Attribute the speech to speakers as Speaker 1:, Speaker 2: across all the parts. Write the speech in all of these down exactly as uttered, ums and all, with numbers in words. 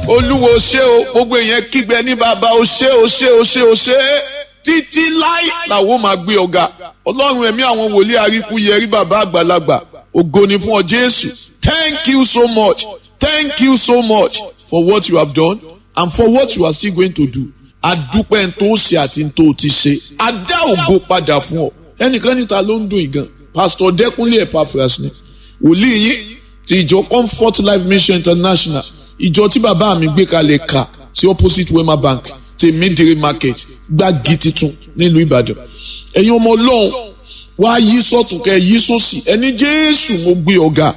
Speaker 1: olúwo ṣé o, gbogbo èèyàn kígbe ní bàbá o ṣé o ṣé o ṣé o ṣé títí láì làwọn máa gbé ọ̀gá. Ọlọ́run ẹ̀mí àwọn wòlíì àríkú yẹrí bàbá àgbàlagbà, ògo ni fún ọ Jésù. Thank you so much, thank you so much for what you have done and for what you are still going to do. Adúpẹ́ ń tó ṣe àti ń tó ti ṣe, a dá ògo padà fún ọ. Ẹnìkan níta ló ń dùn ìgàn, Pastor Dẹ́kunlé Epaphras ni wòlíì yín ti ìjọ Comfort Life Mission International, ìjọ tí bàbá mi gbé kalẹ̀ kà sí opposite Wema Bank Tèmídìrí Market Gbági titun nílùú Ìbàdàn. Ẹ̀yin ọmọ Ọlọ́run wá yí sọ́tún kẹ́ yí sósì, ẹni Jésù mo gbé ọ̀gá,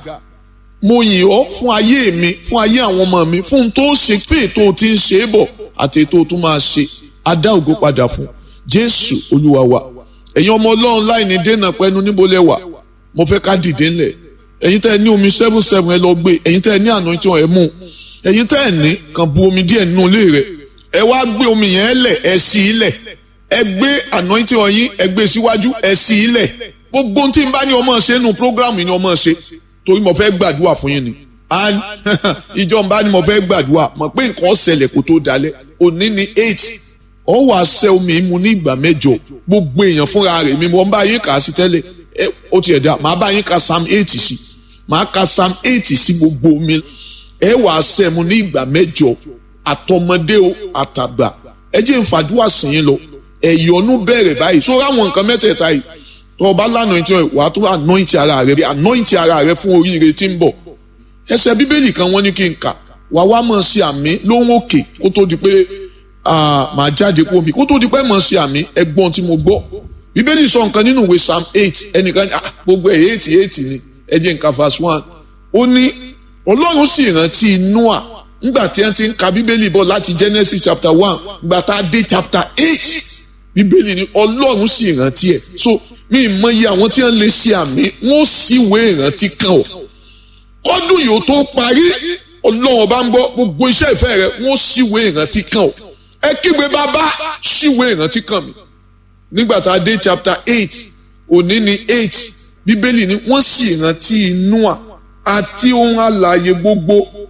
Speaker 1: mo yìn ọ́ fún ayé mi, fún ayé àwọn ọmọ mi, fún tó ṣe pé ètò tí ń ṣe é bọ̀ àti ètò tó máa ṣe, a dá ògo padà fún Jésù Olúwa wa. Ẹ̀yin ọmọ Ọlọ́run láì ní dènà pẹ́nu níbo lẹ wà, mo fẹ́ ká dìde ńlẹ̀. Ẹ̀yin tẹ́ ẹ ní omi seven seven ẹ lọ gbé, ẹ̀yin tẹ́ ẹ ní anointing ẹ mú, ẹ̀yin tẹ́ ẹ ní kàn bu omi díẹ̀ nínú ilé rẹ̀, ẹ wá gbé omi yẹn lẹ̀, ẹ sí ilẹ̀, ẹ gbé anointing ọyìn, ẹ gbé síwájú, ẹ sí ilẹ̀. Gbogbo ohun tí n bá ní ọmọ ṣe nínú program yìí ni ọmọ ṣe, torí mo fẹ́ gbàdúrà fún yín ni. And ìjọba ni mo fẹ́ gbàdúrà, mọ̀ pé nǹkan ṣẹlẹ̀ kó tó dalẹ̀, òní ni eight, ọ wà ṣẹ́ omi mu ní ìgbà mẹ́jọ, gbogbo èèyàn fúnra rẹ̀ mi mo ń bá yín kà á sí tẹ́lẹ̀, ẹ ó tiẹ̀ dá, màá bá yín ka Psalm eight sí, màá ka Psalm eight sí gbogbo omi, ẹ wà ṣẹ́ mu ní ìgbà mẹ́jọ, àtọmọdé o àtàgbà, ẹ jẹ́ n fàdúrà sìn yín lọ, ẹ̀yọ́nú bẹ̀rẹ̀ báyìí, so ráwọn nǹkan mẹ́tẹ̀ẹ̀ta yìí, tó o bá lánàá ìtọ́ wàá tó anoint ara rẹ bí anoint ara rẹ fún oríire tí ń bọ̀. Ẹsẹ̀ bíbélì kan wọ́n ní kí n kà, wàá wá mọ̀ sí àmì lóhùn òkè kó tó di pé màá jáde kó omi, kó tó di pé mọ̀ sí àmì ẹgbọ́n tí mo gbọ́. Bíbélì sọ nǹkan nínú ìwé Psalm eight, ẹnìkan gbogbo ẹ̀ eight eight ni, ẹ jẹ́ n ka verse one. Ó ní Ọlọ́run sì rántí Noah nígbà tí wọ́n ti ń ka bíbélì bọ̀ láti Genesis chapter one nígbà tá a dé chapter eight, bíbélì ni Ọlọ́run sì rántí ẹ̀. So mi mọ iye àwọn tí wọ́n lè ṣe àmì, wọ́n sì wé ìrántí kan ọ̀. Kọ́dún yìí ó tó parí, Ọlọ́run bá ń gbọ́ gbogbo iṣẹ́ ìfẹ́ rẹ̀, wọ́n sì wé ìrántí kan ọ̀. Ẹ kígbe bàbá sì wé ìrántí kan mi. Nígbà tá a dé chapter eight, òní ni eight, bíbélì ni wọ́n sì rántí Noah àti ohun alààyè gbogbo